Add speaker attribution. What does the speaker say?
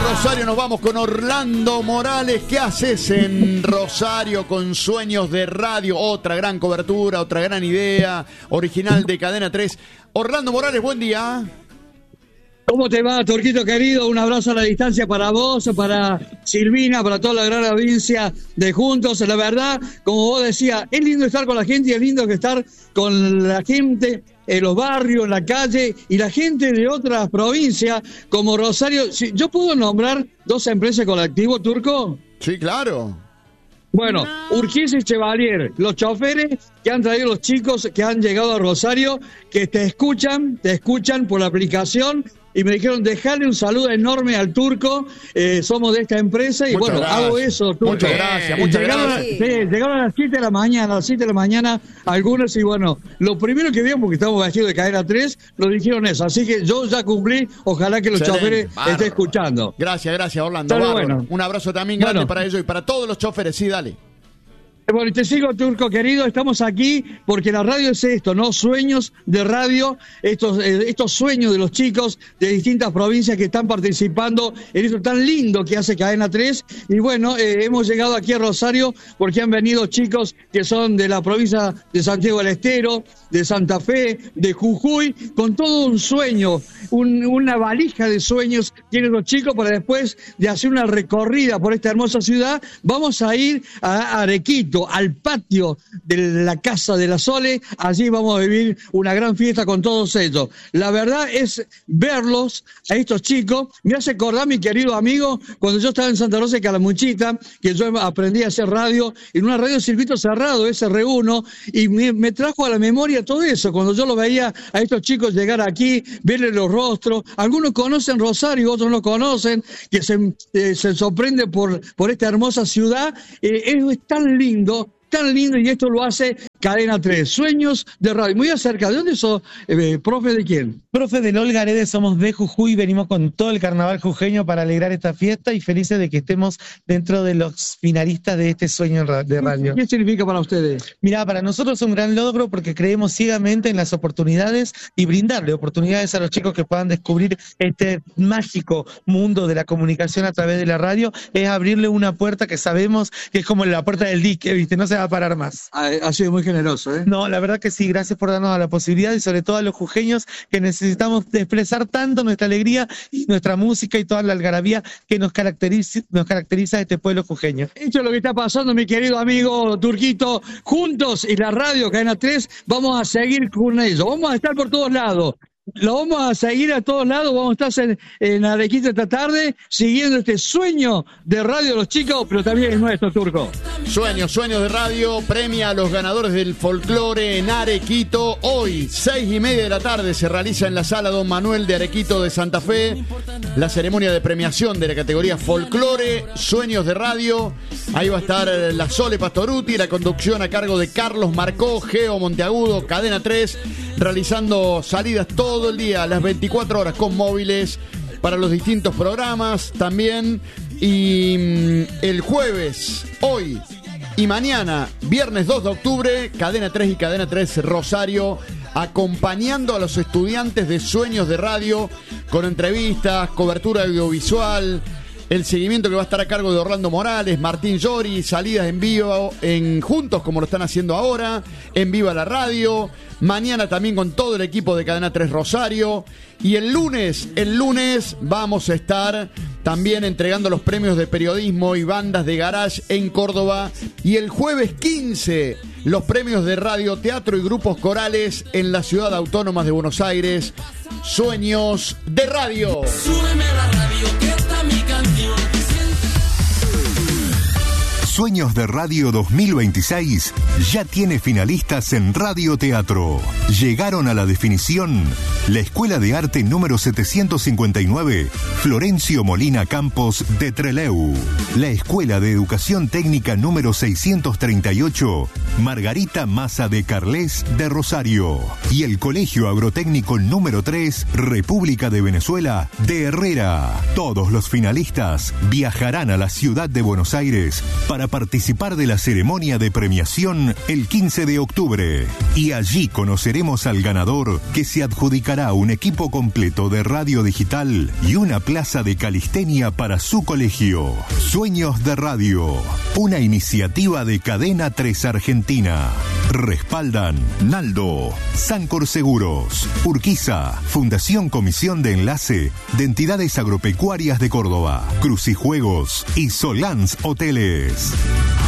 Speaker 1: Rosario nos vamos con Orlando Morales. ¿Qué haces en Rosario con Sueños de Radio? Otra gran cobertura, otra gran idea, original de Cadena 3. Orlando Morales, buen día.
Speaker 2: ¿Cómo te va, Turquito querido? Un abrazo a la distancia para vos, para Silvina, para toda la gran audiencia de Juntos. La verdad, como vos decías, es lindo estar con la gente y es lindo estar con la gente en los barrios, en la calle y la gente de otras provincias como Rosario. ¿Yo puedo nombrar 2 empresas colectivas, Turco?
Speaker 1: Sí, claro.
Speaker 2: Bueno, Urquiza y Chevalier, los choferes que han traído los chicos que han llegado a Rosario, que te escuchan por la aplicación y me dijeron dejarle un saludo enorme al Turco, somos de esta empresa y
Speaker 1: muchas
Speaker 2: bueno,
Speaker 1: gracias.
Speaker 2: hago eso, Turco.
Speaker 1: Muchas gracias, muchas gracias.
Speaker 2: Llegaron a las 7 de la mañana, algunos y bueno, lo primero que vieron, porque estamos vestidos de Cadena 3, lo dijeron eso, así que yo ya cumplí, ojalá que los choferes estén escuchando.
Speaker 1: Gracias, Orlando.
Speaker 2: Bueno.
Speaker 1: Un abrazo también grande para ellos y para todos los choferes, sí, dale.
Speaker 2: Bueno, y te sigo, Turco querido, estamos aquí porque la radio es esto, ¿no? Sueños de radio, estos sueños de los chicos de distintas provincias que están participando en esto tan lindo que hace Cadena 3. Y bueno, hemos llegado aquí a Rosario porque han venido chicos que son de la provincia de Santiago del Estero, de Santa Fe, de Jujuy, con todo un sueño, una valija de sueños tienen los chicos para después de hacer una recorrida por esta hermosa ciudad, vamos a ir a Arequito, al patio de la Casa de la Sole, allí vamos a vivir una gran fiesta con todos ellos. La verdad es verlos a estos chicos, me hace acordar mi querido amigo, cuando yo estaba en Santa Rosa de Calamuchita, que yo aprendí a hacer radio, en una radio de circuito cerrado, SR1, y me trajo a la memoria todo eso, cuando yo lo veía a estos chicos llegar aquí, verles los rostros, algunos conocen Rosario, otros no conocen, que se sorprende por esta hermosa ciudad, es tan lindo y esto lo hace Cadena 3, Sueños de Radio. Muy acerca, ¿de dónde sos, profe de quién?
Speaker 3: Profe de Olga Arede, somos de Jujuy, venimos con todo el carnaval jujeño para alegrar esta fiesta y felices de que estemos dentro de los finalistas de este sueño de radio.
Speaker 2: ¿Qué significa para ustedes?
Speaker 3: Mirá, para nosotros es un gran logro porque creemos ciegamente en las oportunidades y brindarle oportunidades a los chicos que puedan descubrir este mágico mundo de la comunicación a través de la radio, es abrirle una puerta que sabemos que es como la puerta del dique, ¿viste? No se va a parar más.
Speaker 2: Ha sido muy generoso, ¿eh?
Speaker 3: No, la verdad que sí, gracias por darnos la posibilidad y sobre todo a los jujeños que necesitamos expresar tanto nuestra alegría y nuestra música y toda la algarabía que nos caracteriza a este pueblo jujeño.
Speaker 2: Esto es lo que está pasando, mi querido amigo Turquito. Juntos y la radio Cadena 3 vamos a seguir con ellos. Vamos a estar por todos lados. Lo vamos a seguir a todos lados, vamos a estar en Arequito esta tarde, siguiendo este sueño de radio de los chicos, pero también es nuestro, Turco.
Speaker 1: Sueños de radio, premia a los ganadores del folclore en Arequito. Hoy, 6:30 de la tarde, se realiza en la sala Don Manuel de Arequito de Santa Fe la ceremonia de premiación de la categoría folclore, Sueños de Radio. Ahí va a estar la Sole Pastoruti, la conducción a cargo de Carlos Marcó, Geo Monteagudo, Cadena 3, realizando salidas todo el día, a las 24 horas con móviles para los distintos programas también. Y el jueves, hoy y mañana, viernes 2 de octubre, Cadena 3 y Cadena 3 Rosario, acompañando a los estudiantes de Sueños de Radio con entrevistas, cobertura audiovisual, el seguimiento que va a estar a cargo de Orlando Morales, Martín Llori, salidas en vivo en Juntos como lo están haciendo ahora, en Viva la Radio, mañana también con todo el equipo de Cadena 3 Rosario, y el lunes vamos a estar también entregando los premios de periodismo y bandas de garage en Córdoba, y el jueves 15 los premios de radio, teatro y grupos corales en la Ciudad Autónoma de Buenos Aires. Sueños de Radio.
Speaker 4: Súbeme la radio que está mi canción.
Speaker 5: Sueños de Radio 2026 ya tiene finalistas en Radio Teatro. Llegaron a la definición la Escuela de Arte número 759, Florencio Molina Campos de Trelew. La Escuela de Educación Técnica número 638, Margarita Maza de Carles de Rosario. Y el Colegio Agrotécnico número 3, República de Venezuela de Herrera. Todos los finalistas viajarán a la ciudad de Buenos Aires para participar de la ceremonia de premiación el 15 de octubre. Y allí conoceremos al ganador, que se adjudicará un equipo completo de radio digital y una plaza de calistenia para su colegio. Sueños de Radio, una iniciativa de Cadena 3 Argentina. Respaldan Naldo, Sancor Seguros, Urquiza, Fundación Comisión de Enlace de Entidades Agropecuarias de Córdoba, Crucijuegos y Solans Hoteles.